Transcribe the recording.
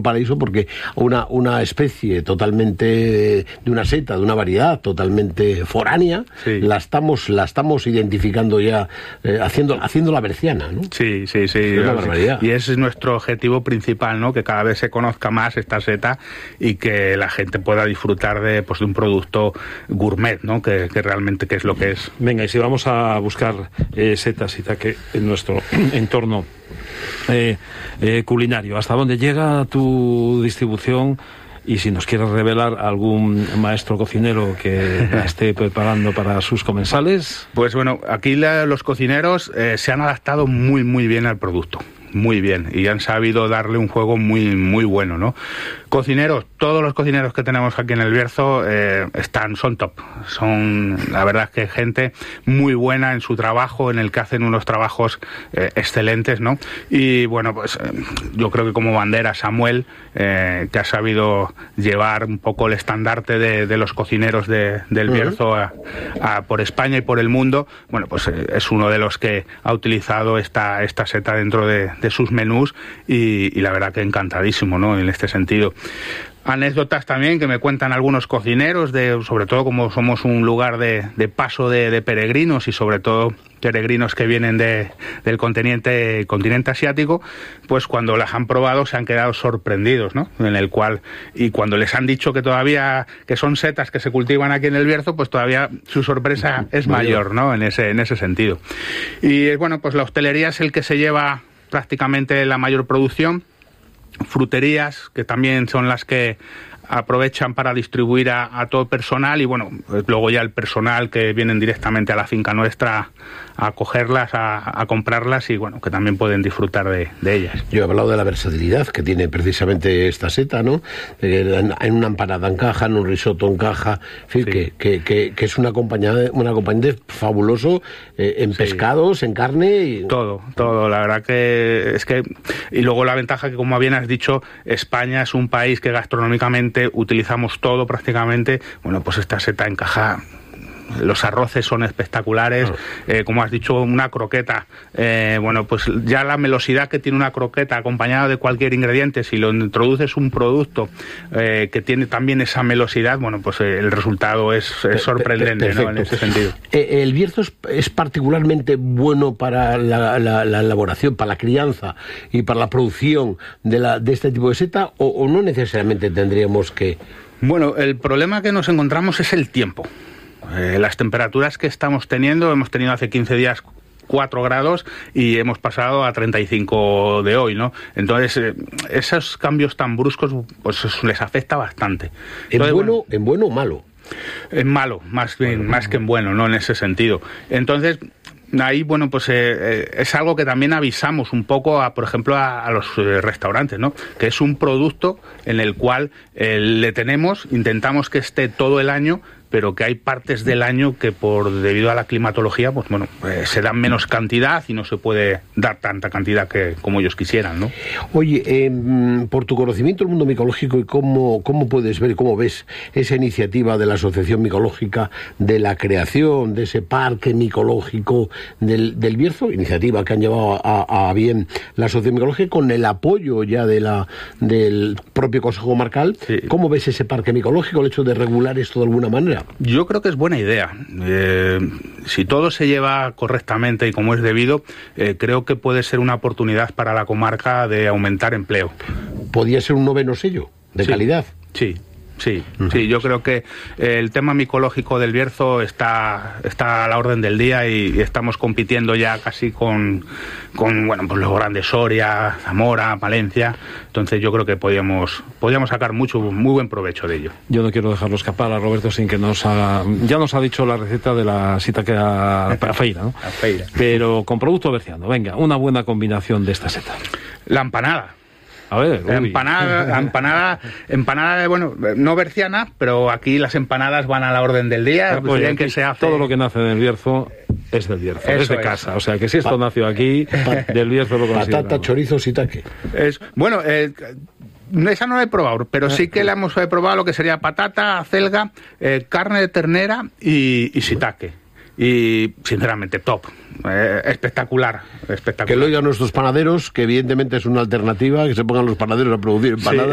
un paraíso porque una especie totalmente de una seta, de una variedad totalmente foránea, sí, la estamos identificando ya, haciendo la berciana, ¿no? Sí. Es una barbaridad. Y ese es nuestro objetivo principal, ¿no? Que cada vez se conozca más esta seta y que la gente pueda disfrutar de un producto gourmet, ¿no? Que realmente es lo que es. Venga, y si vamos a buscar setas y taque en nuestro entorno culinario, ¿hasta dónde llega tu distribución? Y si nos quieres revelar algún maestro cocinero que la esté preparando para sus comensales. Pues bueno, aquí los cocineros se han adaptado muy, muy bien al producto. Muy bien, y han sabido darle un juego muy, muy bueno, ¿no? Cocineros, todos los cocineros que tenemos aquí en El Bierzo son top. Son, la verdad, que gente muy buena en su trabajo, en el que hacen unos trabajos excelentes, ¿no? Y bueno, pues yo creo que como bandera Samuel, que ha sabido llevar un poco el estandarte de los cocineros del Bierzo por España y por el mundo, bueno, pues es uno de los que ha utilizado esta seta dentro de sus menús y la verdad que encantadísimo, ¿no? En este sentido. Anécdotas también que me cuentan algunos cocineros, sobre todo como somos un lugar de paso de peregrinos y sobre todo peregrinos que vienen del continente asiático, pues cuando las han probado se han quedado sorprendidos, ¿no? Y cuando les han dicho que son setas que se cultivan aquí en El Bierzo, pues todavía su sorpresa es mayor, ¿no? En ese sentido. Y bueno, pues la hostelería es el que se lleva prácticamente la mayor producción. Fruterías, que también son las que aprovechan para distribuir a todo el personal y bueno, pues luego ya el personal que vienen directamente a la finca nuestra a cogerlas, a comprarlas y bueno, que también pueden disfrutar de ellas. Yo he hablado de la versatilidad que tiene precisamente esta seta, ¿no? En una empanada encaja, en un risotto encaja, en fin, sí, que es un acompañante fabuloso en pescados, en carne y... Todo, la verdad que es que... Y luego la ventaja que, como bien has dicho, España es un país que gastronómicamente utilizamos todo prácticamente, bueno, pues esta seta encaja. Los arroces son espectaculares, como has dicho, una croqueta, bueno, pues ya la melosidad que tiene una croqueta acompañada de cualquier ingrediente, si lo introduces un producto que tiene también esa melosidad, bueno, pues el resultado es sorprendente, ¿no? En ese sentido. ¿El Bierzo es particularmente bueno para la elaboración, para la crianza y para la producción de este tipo de seta, o no necesariamente tendríamos que...? Bueno, el problema que nos encontramos es el tiempo. Las temperaturas que hemos tenido hace 15 días 4 grados y hemos pasado a 35 de hoy, ¿no? Entonces, esos cambios tan bruscos, pues les afecta bastante. Entonces, ¿En bueno o malo? En malo, más que en bueno, ¿no? En ese sentido. Entonces, ahí, bueno, pues es algo que también avisamos un poco, por ejemplo, a los restaurantes, ¿no? Que es un producto en el cual intentamos que esté todo el año, pero que hay partes del año que debido a la climatología, pues bueno, se dan menos cantidad y no se puede dar tanta cantidad como ellos quisieran, ¿no? Oye, por tu conocimiento del mundo micológico y cómo puedes ver, cómo ves esa iniciativa de la Asociación Micológica de la creación de ese parque micológico del Bierzo, iniciativa que han llevado a bien la Asociación Micológica con el apoyo ya del propio Consejo Comarcal, sí. ¿Cómo ves ese parque micológico, el hecho de regular esto de alguna manera? Yo creo que es buena idea. Si todo se lleva correctamente y como es debido, creo que puede ser una oportunidad para la comarca de aumentar empleo. ¿Podría ser un 9º sello de calidad? Sí. Sí, yo creo que el tema micológico del Bierzo está a la orden del día y estamos compitiendo ya casi con bueno, pues los grandes Soria, Zamora, Valencia. Entonces yo creo que podíamos sacar muy buen provecho de ello. Yo no quiero dejarlo escapar a Roberto sin que ya nos ha dicho la receta de la sitaque a feira, ¿no? A feira. Pero con producto berciano. Venga, una buena combinación de esta seta. La empanada. A ver, empanada, bueno, no berciana, pero aquí las empanadas van a la orden del día. Pues bien que se hace... Todo lo que nace en el Bierzo es del Bierzo, es de casa. O sea, que si esto nació aquí, del Bierzo lo consideramos. Patata, chorizo, sitaque. Bueno, esa no la he probado, pero sí que la hemos probado lo que sería patata, acelga, carne de ternera y sitaque. Y sinceramente top, espectacular. Que lo oigan nuestros panaderos, que evidentemente es una alternativa, que se pongan los panaderos a producir empanadas. Sí.